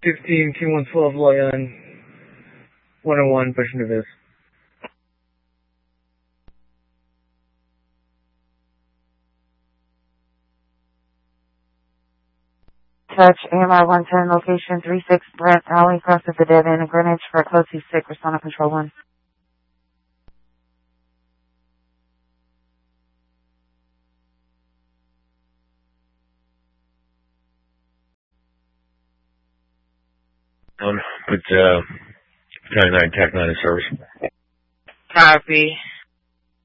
15, Q112, Lion, 101, pushing to this. Touch AMI 110, location 36 Brent Alley, crosses the dead end in Greenwich for a close C6, respond to control 1. Put 99 TAC 9 in service. Copy.